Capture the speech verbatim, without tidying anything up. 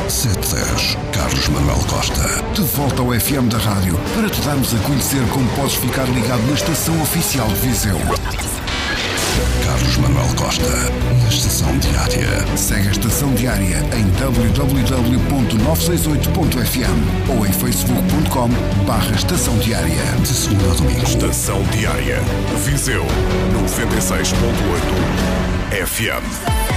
sete dez. Carlos Manuel Costa. De volta ao F M da rádio para te darmos a conhecer como podes ficar ligado na estação oficial de Viseu. Carlos Manuel Costa, na Estação Diária. Segue a Estação Diária em w w w ponto novecentos e sessenta e oito ponto f m ou em facebook ponto com barra Estação Diária. De segunda a domingo. Estação Diária. Viseu noventa e seis ponto oito F M.